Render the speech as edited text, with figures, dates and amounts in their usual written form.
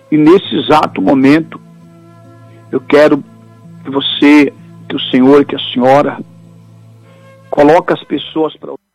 E nesse exato momento, eu quero que você, que o senhor, que a senhora, coloque as pessoas para